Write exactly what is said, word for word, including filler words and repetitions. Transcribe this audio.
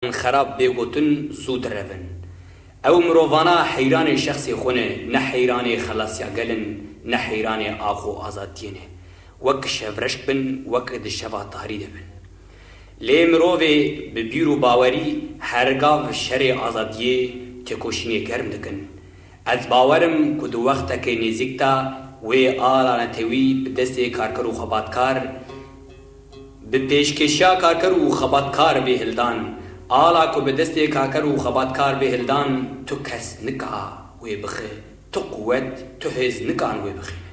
خراب بيگوتن زود رون او مرووانا حیران شخصی خونه نه حیران خلاصیا گلن نه حیران آخو آزادینه وک شورشک بن وک دشوا تاری دبن لی مرووی ببیرو باوری هرگاو شر آزادیه تکوشینی گرم دکن از باورم کدو وقت که نزیکتا وی آلا نتوی بدست کارکر و خباتکار به پیشکشیا کارکر و خباتکار به هلدان آلا کو بدست کارکر و خباتکار به هلدان تو کس نکا وی بخی تو قوت تو هز نکان وی بخی